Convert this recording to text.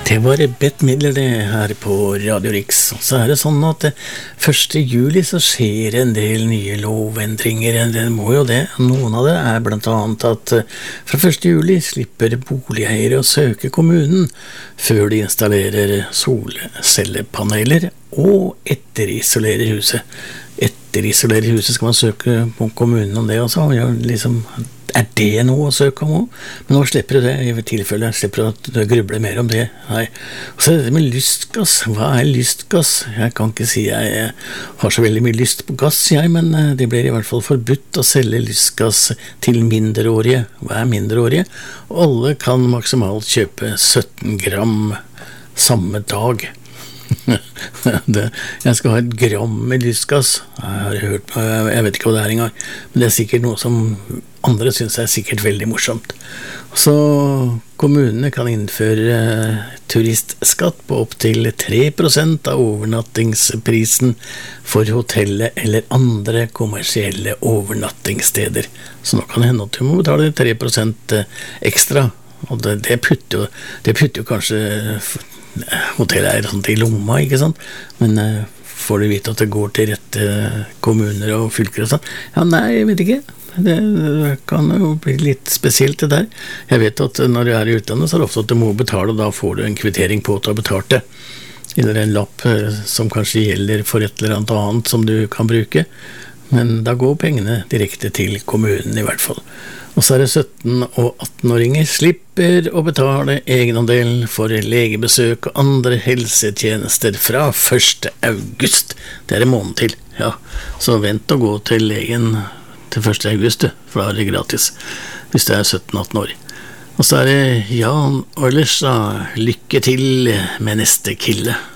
Det var bettmidler det her på Radio Riks. Så det sånn at 1. juli så skjer en del nye lovendringer. Det må jo det. Noen av det blant annet at fra 1. juli slipper boligeiere å søke kommunen før de installerer solcellepaneler og etterisolerer huset. Etterisolerer huset skal man søke på kommunen om det også. Ja, liksom, det noe å søke om også? Men nå slipper du det, i tilfelle slipper du å gruble mer om det. Nei. Og så det med lystgass. Hva lystgass? Jeg kan ikke si jeg har så veldig mye lyst på gass, men det blir i hvert fall forbudt å selge lystgass til mindreårige. Hva mindreårige? Alle kan maksimalt kjøpe 17 gram samme dag. Jeg skal ha 1 gram med lystgass. Jeg vet ikke hva det engang, men det sikkert noe som andre synes sikkert veldig morsomt. Så kommunene kan innføre turistskatt på opp til 3% av overnattingsprisen for hotellet eller andre kommersielle overnattingssteder. Så nå kan det hende at du må betale 3% ekstra, og det putter jo kanskje hotellet sånn til lomma, ikke sant? Men får du vite at det går til rette kommuner og fylker og sånn? Ja, nei, jeg vet ikke. Det kan jo bli litt spesielt det der. Jeg vet at når du i utlandet, så det ofte at du må betale, og da får du en kvittering på at du har betalt det. Eller en lapp som kanskje gjelder for et eller annet som du kan bruke. Men da går pengene direkte til kommunen i hvert fall. Og så det 17- og 18-åringer slipper å betale egenandel for legebesøk og andre helsetjenester fra 1. august. Det en måned til, ja. Så vent å gå til legen til 1. august, for da det gratis, hvis det 17-18 år. Og så det Jan Oilers, lykke til med neste kille.